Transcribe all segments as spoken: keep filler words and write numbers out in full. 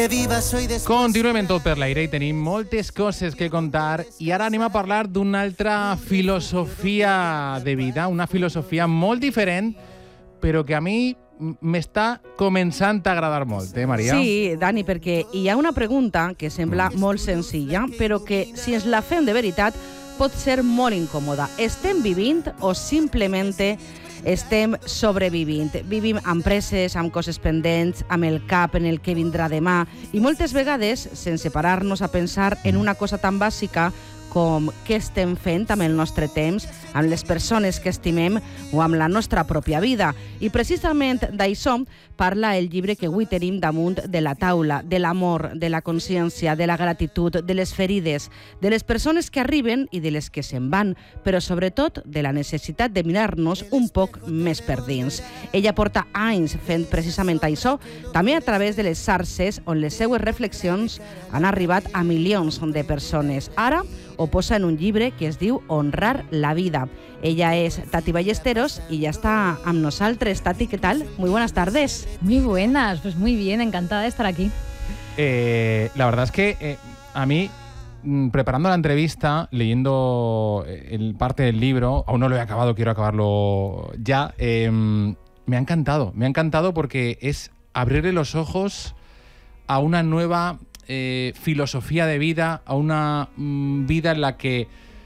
Continuem en Tot per l'aire i tenim moltes coses que contar i ara anem a parlar d'una altra filosofia de vida, una filosofia molt diferent, però que a mi m'està començant a agradar molt, eh, Maria? Sí, Dani, perquè hi ha una pregunta que sembla molt senzilla, però que si ens la fem de veritat pot ser molt incòmoda. Estem vivint o simplement estem sobrevivint? Vivim amb presses, amb coses pendents, amb el cap en el que vindrà demà i moltes vegades sense parar-nos a pensar en una cosa tan bàsica com què estem fent amb el nostre temps, amb les persones que estimem o amb la nostra pròpia vida. I precisament d'això parla el llibre que avui tenim damunt de la taula, de l'amor, de la consciència, de la gratitud, de les ferides, de les persones que arriben i de les que se'n van, però sobretot de la necessitat de mirar-nos un poc més per dins. Ella porta anys fent precisament això, també a través de les xarxes on les seues reflexions han arribat a milions de persones. Ara ho posa en un llibre que es diu Honrar la vida. Ella es Tati Ballesteros y ya está amb nosaltres. Tati, ¿qué tal? Muy buenas tardes. Muy buenas, pues muy bien, encantada de estar aquí. Eh, la verdad es que eh, a mí, preparando la entrevista, leyendo el parte del libro, aún no lo he acabado, quiero acabarlo ya, eh, me ha encantado, me ha encantado porque es abrirle los ojos a una nueva Eh, filosofía de vida, a una mm, vida en la que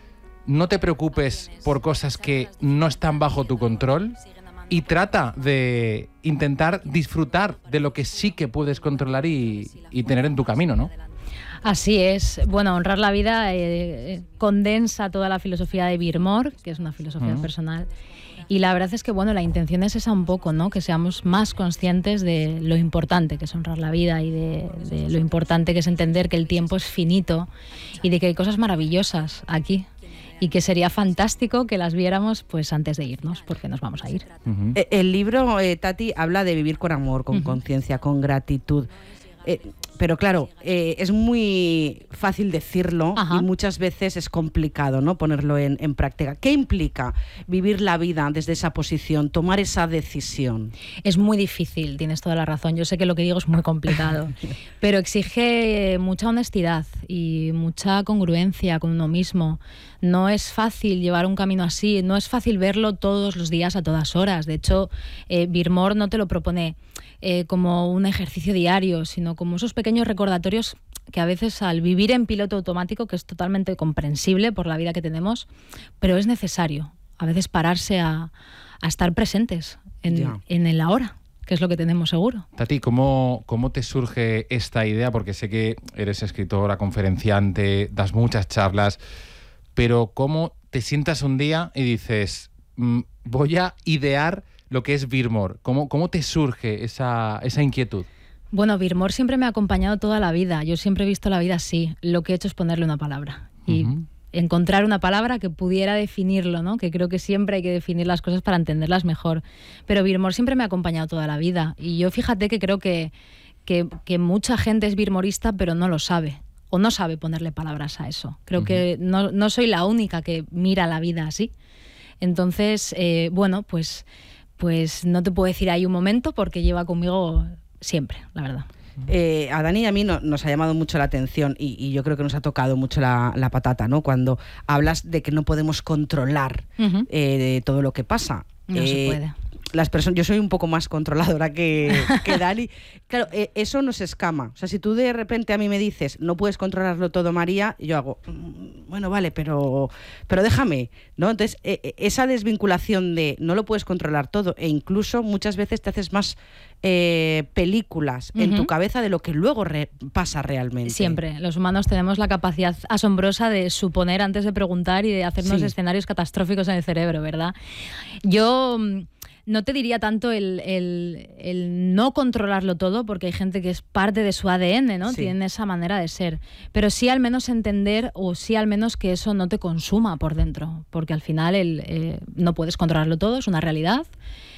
no te preocupes por cosas que no están bajo tu control y trata de intentar disfrutar de lo que sí que puedes controlar y, y tener en tu camino, ¿no? Así es. Bueno, Honrar la vida eh, condensa toda la filosofía de Beer More, que es una filosofía uh-huh. personal. Y la verdad es que, bueno, la intención es esa un poco, ¿no? Que seamos más conscientes de lo importante que es honrar la vida y de, de lo importante que es entender que el tiempo es finito y de que hay cosas maravillosas aquí y que sería fantástico que las viéramos pues antes de irnos, porque nos vamos a ir. Uh-huh. El libro, eh, Tati, habla de vivir con amor, con uh-huh. conciencia, con gratitud. Eh, pero claro, eh, es muy fácil decirlo Ajá. y muchas veces es complicado, ¿no? Ponerlo en, en práctica. ¿Qué implica vivir la vida desde esa posición, tomar esa decisión? Es muy difícil, tienes toda la razón. Yo sé que lo que digo es muy complicado, pero exige mucha honestidad y mucha congruencia con uno mismo. No es fácil llevar un camino así, no es fácil verlo todos los días a todas horas. De hecho, eh, Beer More no te lo propone eh, como un ejercicio diario, sino como esos pequeños recordatorios que a veces al vivir en piloto automático, que es totalmente comprensible por la vida que tenemos, pero es necesario a veces pararse a, a estar presentes en, yeah. en el ahora, que es lo que tenemos seguro. Tati, ¿cómo, ¿cómo te surge esta idea? Porque sé que eres escritora, conferenciante, das muchas charlas, pero ¿cómo te sientas un día y dices, mmm, voy a idear lo que es Beer More? ¿Cómo, cómo te surge esa, esa inquietud? Bueno, Beer More siempre me ha acompañado toda la vida. Yo siempre he visto la vida así. Lo que he hecho es ponerle una palabra. Y uh-huh. encontrar una palabra que pudiera definirlo, ¿no? Que creo que siempre hay que definir las cosas para entenderlas mejor. Pero Beer More siempre me ha acompañado toda la vida. Y yo fíjate que creo que, que, que mucha gente es beermorista, pero no lo sabe. O no sabe ponerle palabras a eso. Creo uh-huh. que no, no soy la única que mira la vida así. Entonces, eh, bueno, pues, pues no te puedo decir ahí un momento porque lleva conmigo siempre, la verdad. Eh, a Dani y a mí no, nos ha llamado mucho la atención y, y yo creo que nos ha tocado mucho la, la patata, ¿no? Cuando hablas de que no podemos controlar uh-huh. eh, todo lo que pasa. No eh, se puede. Las personas, yo soy un poco más controladora que, que Dani. Claro, eh, eso nos escama. O sea, si tú de repente a mí me dices, no puedes controlarlo todo, María, yo hago, mmm, bueno, vale, pero, pero déjame, ¿no? Entonces, eh, esa desvinculación de no lo puedes controlar todo e incluso muchas veces te haces más eh, películas uh-huh. en tu cabeza de lo que luego re- pasa realmente. Siempre. Los humanos tenemos la capacidad asombrosa de suponer antes de preguntar y de hacernos sí. escenarios catastróficos en el cerebro, ¿verdad? Yo... No te diría tanto el, el, el no controlarlo todo, porque hay gente que es parte de su A D N, ¿no? Sí. Tienen esa manera de ser. Pero sí al menos entender, o sí al menos que eso no te consuma por dentro, porque al final el, eh, no puedes controlarlo todo, es una realidad,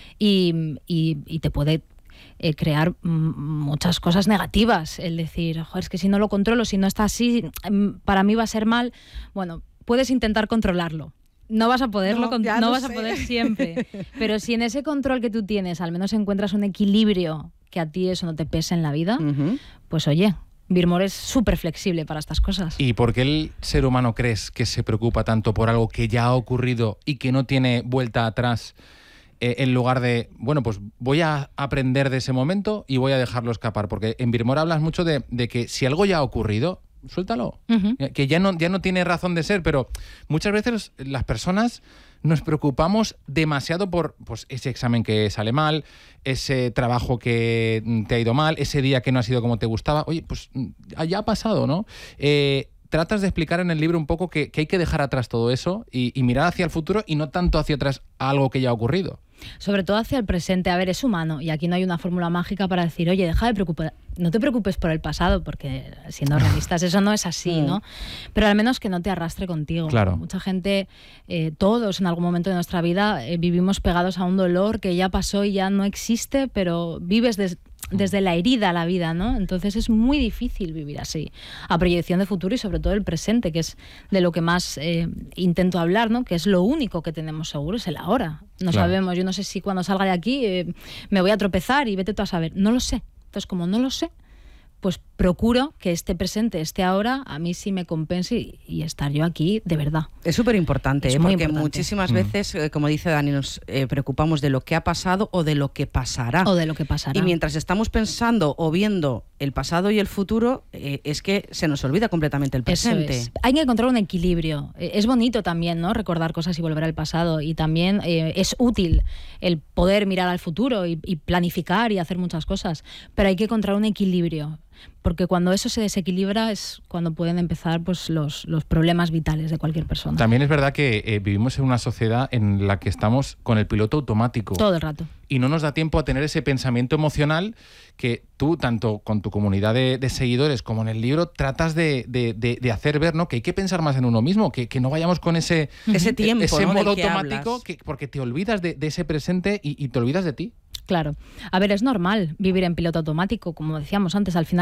y, y, y te puede eh, crear m- muchas cosas negativas. El decir, joder, es que si no lo controlo, si no está así, para mí va a ser mal. Bueno, puedes intentar controlarlo. No vas a poderlo, no, no vas sé. a poder siempre. Pero si en ese control que tú tienes al menos encuentras un equilibrio que a ti eso no te pese en la vida, Ujú. pues oye, Beermore es súper flexible para estas cosas. ¿Y por qué el ser humano crees que se preocupa tanto por algo que ya ha ocurrido y que no tiene vuelta atrás, eh, en lugar de, bueno, pues voy a aprender de ese momento y voy a dejarlo escapar? Porque en Beermore hablas mucho de, de que si algo ya ha ocurrido, suéltalo. Ujú. Que ya no, ya no tiene razón de ser, pero muchas veces las personas nos preocupamos demasiado por pues, ese examen que sale mal, ese trabajo que te ha ido mal, ese día que no ha sido como te gustaba. Oye, pues ya ha pasado, ¿no? Eh, tratas de explicar en el libro un poco que, que hay que dejar atrás todo eso y, y mirar hacia el futuro y no tanto hacia atrás a algo que ya ha ocurrido. Sobre todo hacia el presente. A ver, es humano y aquí no hay una fórmula mágica para decir, oye, deja de preocupar, no te preocupes por el pasado, porque siendo realistas eso no es así, ¿no? Pero al menos que no te arrastre contigo. Claro. Mucha gente, eh, todos en algún momento de nuestra vida eh, vivimos pegados a un dolor que ya pasó y ya no existe, pero vives des- desde la herida a la vida, ¿no? Entonces es muy difícil vivir así, a proyección de futuro y sobre todo el presente, que es de lo que más eh, intento hablar, ¿no? Que es lo único que tenemos seguro, es el ahora. No Claro. sabemos, yo no sé si cuando salga de aquí eh, me voy a tropezar y vete tú a saber, no lo sé. Entonces, como no lo sé, pues procuro que este presente, este ahora, a mí sí me compense y, y estar yo aquí de verdad. Es súper importante, Es ¿eh? muy porque importante. muchísimas Mm. veces, eh, como dice Dani, nos eh, preocupamos de lo que ha pasado o de lo que pasará. O de lo que pasará. Y mientras estamos pensando o viendo el pasado y el futuro, eh, es que se nos olvida completamente el Eso presente. es. Hay que encontrar un equilibrio. Eh, Es bonito también, ¿no? Recordar cosas y volver al pasado. Y también eh, es útil el poder mirar al futuro y, y planificar y hacer muchas cosas. Pero hay que encontrar un equilibrio. Porque cuando eso se desequilibra es cuando pueden empezar pues, los, los problemas vitales de cualquier persona. También es verdad que eh, vivimos en una sociedad en la que estamos con el piloto automático. Todo el rato. Y no nos da tiempo a tener ese pensamiento emocional que tú, tanto con tu comunidad de, de seguidores como en el libro, tratas de, de, de, de hacer ver, ¿no? Que hay que pensar más en uno mismo, que, que no vayamos con ese, Ese tiempo, ese ¿no? del modo que automático, hablas. que, porque te olvidas de, de ese presente y, y te olvidas de ti. Claro. A ver, es normal vivir en piloto automático, como decíamos antes, al final